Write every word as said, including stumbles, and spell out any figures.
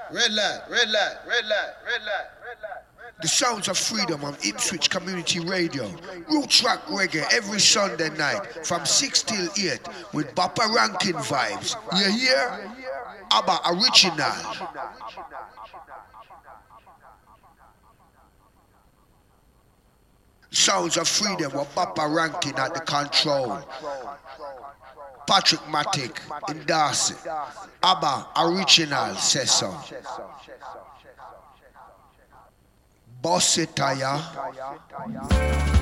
red light, red light, red light, red light. The sounds of freedom on Ipswich Community Radio. Roots rock reggae every Sunday night from six till eight with Bappa Rankin vibes. You hear? ABBA original. Sounds of freedom with Bappa Rankin at the control. Patrick Matic in Darcy. ABBA original says so. Boss it,